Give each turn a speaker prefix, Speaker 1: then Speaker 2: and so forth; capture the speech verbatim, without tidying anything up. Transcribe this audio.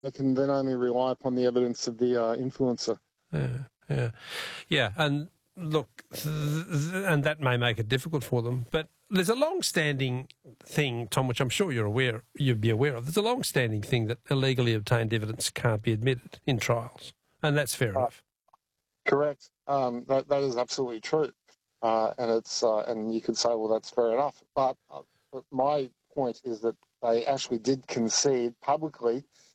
Speaker 1: they can then only rely upon the evidence of the uh, influencer.
Speaker 2: Yeah, yeah, yeah. And look, th- th- and that may make it difficult for them. But there's a long-standing thing, Tom, which I'm sure you're aware, you'd be aware of. There's a long-standing thing that illegally obtained evidence can't be admitted in trials, and that's fair
Speaker 1: Uh,
Speaker 2: enough.
Speaker 1: correct. Um, that that is absolutely true, uh, and it's uh, and you could say, well, that's fair enough. But, uh, but my point is that they actually did concede publicly